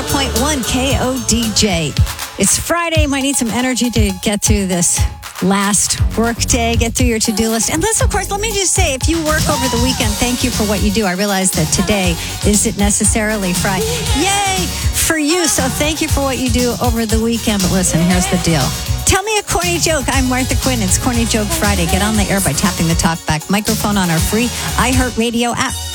104.1 KODJ. It's Friday. Might need some energy to get through this last work day, get through your to-do list. And let's, of course, let me just say, if you work over the weekend, thank you for what you do. I realize that today isn't necessarily Friday. Yay for you. So thank you for what you do over the weekend. But listen, here's the deal. Tell me a corny joke. I'm Martha Quinn. It's Corny Joke Friday. Get on the air by tapping the talkback microphone on our free iHeartRadio app.